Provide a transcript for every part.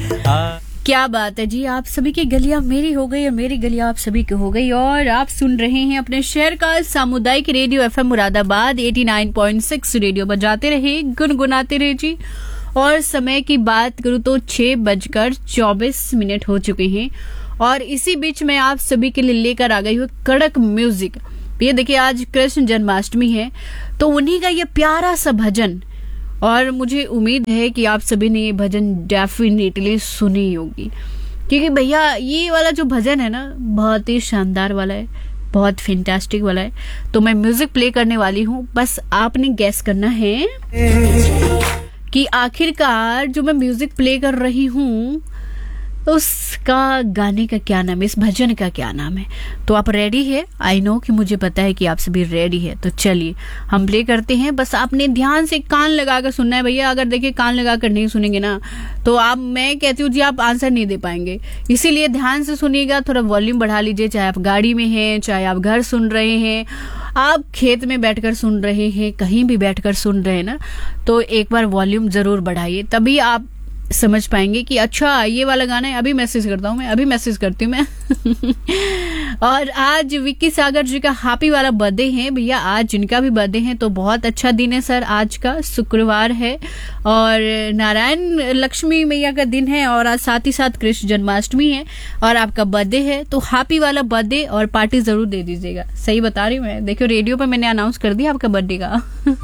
क्या बात है जी, आप सभी की गलियां मेरी हो गई और मेरी गलियां आप सभी की हो गई। और आप सुन रहे हैं अपने शहर का सामुदायिक रेडियो एफएम मुरादाबाद 89.6 रेडियो बजाते रहे, गुनगुनाते रहे जी। और समय की बात करूं तो 6:24 हो चुके हैं और इसी बीच में आप सभी के लिए लेकर आ गई हूँ कड़क म्यूजिक। ये देखिए, आज कृष्ण जन्माष्टमी है तो उन्हीं का ये प्यारा सा भजन, और मुझे उम्मीद है कि आप सभी ने ये भजन डेफिनेटली सुनी होगी, क्योंकि भैया ये वाला जो भजन है ना बहुत ही शानदार वाला है, बहुत फैंटास्टिक वाला है। तो मैं म्यूजिक प्ले करने वाली हूँ, बस आपने गैस करना है कि आखिरकार जो मैं म्यूजिक प्ले कर रही हूँ उसका गाने का क्या नाम है, इस भजन का क्या नाम है। तो आप रेडी है? आई नो कि मुझे पता है कि आप सभी रेडी है, तो चलिए हम प्ले करते हैं। बस आपने ध्यान से कान लगा कर सुनना है भैया। अगर देखिए कान लगा कर नहीं सुनेंगे ना तो आप, मैं कहती हूँ जी, आप आंसर नहीं दे पाएंगे। इसीलिए ध्यान से सुनिएगा, थोड़ा वॉल्यूम बढ़ा लीजिए, चाहे आप गाड़ी में हैं, चाहे आप घर सुन रहे हैं, आप खेत में बैठकर सुन रहे हैं, कहीं भी बैठकर सुन रहे हैं ना, तो एक बार वॉल्यूम जरूर बढ़ाइए, तभी आप समझ पाएंगे कि अच्छा ये वाला गाना है। अभी मैसेज करता हूँ मैं, अभी मैसेज करती हूँ मैं। और आज विक्की सागर जी का हैप्पी वाला बर्थडे है भैया, आज जिनका भी बर्थडे है तो बहुत अच्छा दिन है सर। आज का शुक्रवार है और नारायण लक्ष्मी मैया का दिन है, और आज साथ ही साथ कृष्ण जन्माष्टमी है और आपका बर्थडे है, तो हैप्पी वाला बर्थडे और पार्टी जरूर दे दीजिएगा। सही बता रही हूँ मैं, देखो रेडियो पे मैंने अनाउंस कर दिया आपका बर्थडे का।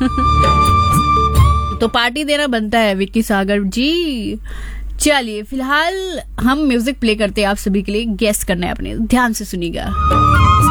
तो पार्टी देना बनता है विक्की सागर जी। चलिए फिलहाल हम म्यूजिक प्ले करते हैं आप सभी के लिए, गेस करना है अपने, ध्यान से सुनिएगा।